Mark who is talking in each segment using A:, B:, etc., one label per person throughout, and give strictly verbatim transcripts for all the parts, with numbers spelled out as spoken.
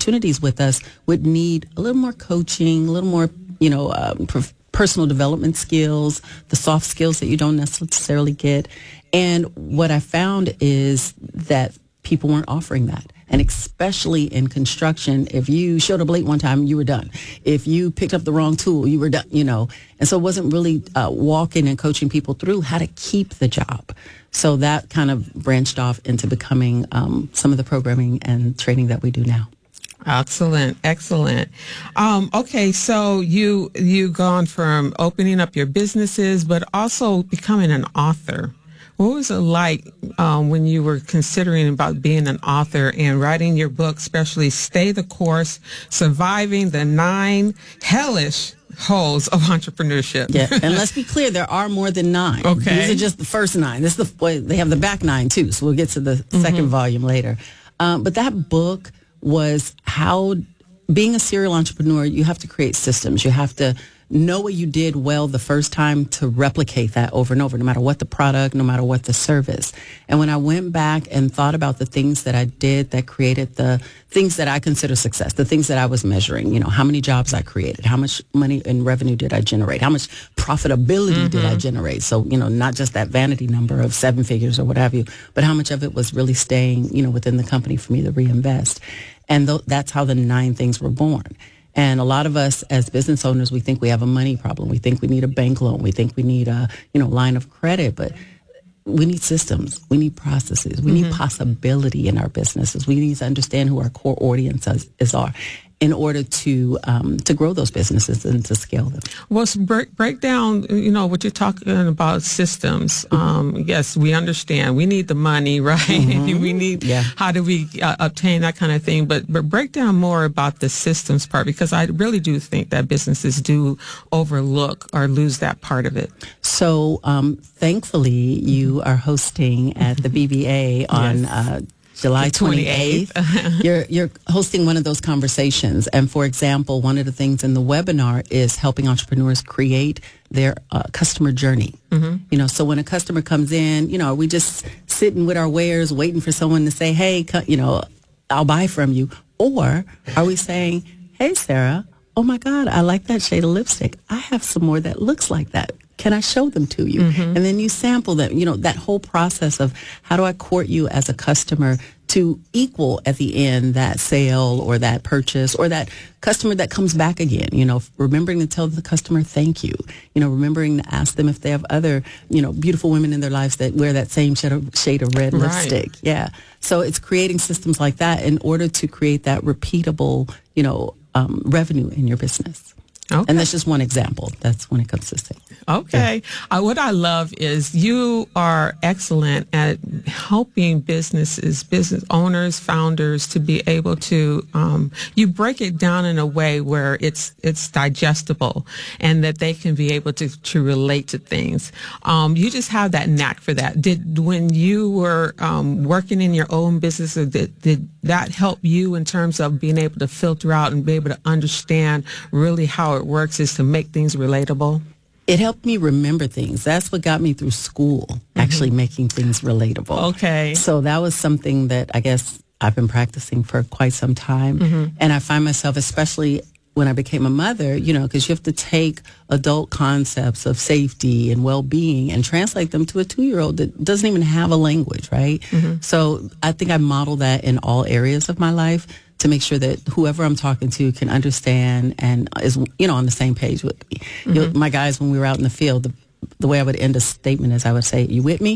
A: opportunities with us would need a little more coaching, a little more, you know, um, prof- personal development skills, the soft skills that you don't necessarily get. And what I found is that people weren't offering that. And especially in construction, if you showed up late one time, you were done. If you picked up the wrong tool, you were done, you know. And so it wasn't really uh, walking and coaching people through how to keep the job. So that kind of branched off into becoming um, some of the programming and training that we do now.
B: Excellent, excellent. Um, okay, so you you gone from opening up your businesses, but also becoming an author. What was it like um, when you were considering about being an author and writing your book, especially Stay the Course, Surviving the Nine Hellish Holes of Entrepreneurship?
A: Yeah, and let's be clear, there are more than nine.
B: Okay.
A: These are just the first nine. This is the, well, they have the back nine, too, so we'll get to the mm-hmm. second volume later. Um, but that book was how, being a serial entrepreneur, you have to create systems. You have to know what you did well the first time to replicate that over and over, no matter what the product, no matter what the service. And when I went back and thought about the things that I did that created the things that I consider success, the things that I was measuring, you know, how many jobs I created, how much money and revenue did I generate, how much profitability mm-hmm. did I generate? So, you know, not just that vanity number of seven figures or what have you, but how much of it was really staying, you know, within the company for me to reinvest. And th- that's how the nine things were born. And a lot of us as business owners, we think we have a money problem. We think we need a bank loan. We think we need a, you know, line of credit. But we need systems. We need processes. We mm-hmm. need possibility in our businesses. We need to understand who our core audiences is are in order to um, to grow those businesses and to scale them.
B: Well, so break, break down, you know, what you're talking about systems. Mm-hmm. Um, yes, we understand. We need the money, right? Mm-hmm. we need,
A: yeah.
B: how do we uh, obtain that kind of thing? But, but break down more about the systems part, because I really do think that businesses do overlook or lose that part of it.
A: So um, thankfully, you are hosting at the B B A on...
B: Yes.
A: Uh, July twenty-eighth, you're you're hosting one of those conversations. And for example, one of the things in the webinar is helping entrepreneurs create their uh, customer journey. Mm-hmm. You know, so when a customer comes in, you know, are we just sitting with our wares waiting for someone to say, hey, co- you know, I'll buy from you? Or are we saying, hey, Sarah, oh my God, I like that shade of lipstick. I have some more that looks like that. Can I show them to you? Mm-hmm. And then you sample them. You know, that whole process of how do I court you as a customer to equal at the end that sale or that purchase or that customer that comes back again, you know, remembering to tell the customer thank you, you know, remembering to ask them if they have other, you know, beautiful women in their lives that wear that same shade of, shade of red
B: right.
A: lipstick. Yeah. So it's creating systems like that in order to create that repeatable, you know, um, revenue in your business. Okay. And that's just one example. That's when it comes to sales.
B: Okay. Yeah. Uh, what I love is you are excellent at helping businesses, business owners, founders to be able to, um, you break it down in a way where it's, it's digestible and that they can be able to, to relate to things. Um, you just have that knack for that. Did, when you were, um, working in your own business, did, did that help you in terms of being able to filter out and be able to understand really how it works is to make things relatable?
A: It helped me remember things. That's what got me through school, mm-hmm. actually making things relatable.
B: Okay.
A: So that was something that I guess I've been practicing for quite some time. Mm-hmm. And I find myself, especially when I became a mother, you know, because you have to take adult concepts of safety and well-being and translate them to a two-year-old that doesn't even have a language, right? Mm-hmm. So I think I model that in all areas of my life to make sure that whoever I'm talking to can understand and is, you know, on the same page with me. Mm-hmm. You know, my guys, when we were out in the field, the, the way I would end a statement is I would say, you with me?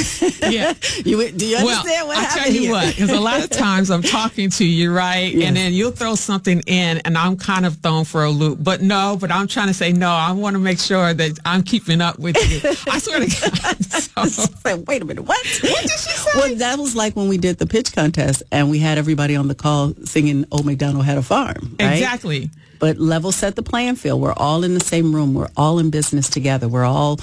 B: Yeah.
A: you with, do you understand
B: well,
A: what
B: I'll
A: happened
B: tell you
A: here?
B: what, because a lot of times I'm talking to you, right? Yes. And then you'll throw something in and I'm kind of thrown for a loop. But no, but I'm trying to say, no, I want to make sure that I'm keeping up with you. I swear to God. So.
A: Say, wait a minute, what?
B: What did she say?
A: Well, that was like when we did the pitch contest and we had everybody on the call singing Old MacDonald Had a Farm, right?
B: Exactly.
A: But level set the playing field. We're all in the same room. We're all in business together. We're all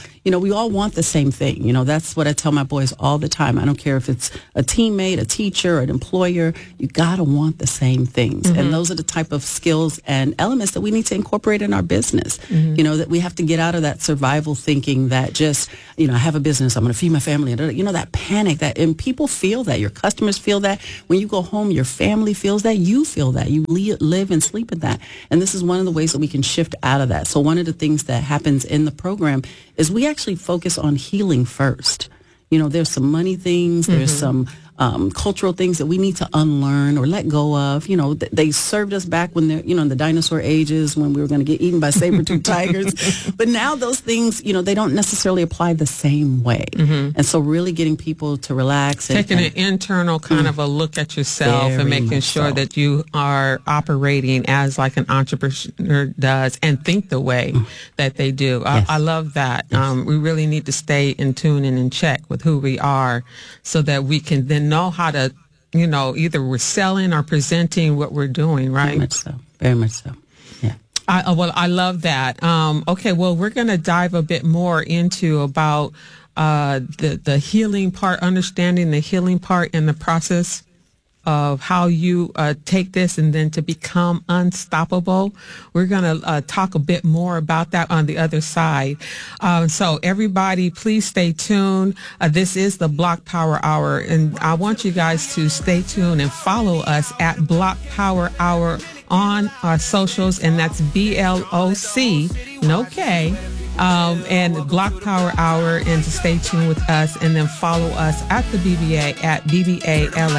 A: you know, we all want the same thing. You know, that's what I tell my boys all the time. I don't care if it's a teammate, a teacher, an employer. You got to want the same things. Mm-hmm. And those are the type of skills and elements that we need to incorporate in our business. Mm-hmm. You know, that we have to get out of that survival thinking that just, you know, I have a business, I'm going to feed my family. You know, that panic that, and people feel that. Your customers feel that. When you go home, your family feels that. You feel that. You li- live and sleep in that. And this is one of the ways that we can shift out of that. So one of the things that happens in the program is we actually focus on healing first. You know, there's some money things, there's mm-hmm. some um, cultural things that we need to unlearn or let go of. You know, th- they served us back when they're, you know, in the dinosaur ages when we were going to get eaten by saber-toothed tigers. But now those things, you know, they don't necessarily apply the same way. Mm-hmm. And so really getting people to relax. And,
B: Taking
A: and,
B: an internal kind mm, of a look at yourself and making sure so. that you are operating as like an entrepreneur does and think the way mm. that they do. Yes. I, I love that. Yes. Um, we really need to stay in tune and in check with who we are so that we can then know how to, you know, either we're selling or presenting what we're doing, right?
A: Very much so. Very much so. Yeah.
B: I, well, I love that. Um, okay, well, we're going to dive a bit more into about uh, the, the healing part, understanding the healing part in the process of how you uh, take this and then to become unstoppable. We're going to uh, talk a bit more about that on the other side. Uh, so everybody, please stay tuned. Uh, this is the Block Power Hour, and I want you guys to stay tuned and follow us at Block Power Hour on our socials, and that's B L O C, no K, um, and Block Power Hour, and to stay tuned with us, and then follow us at the B B A at B B A L A.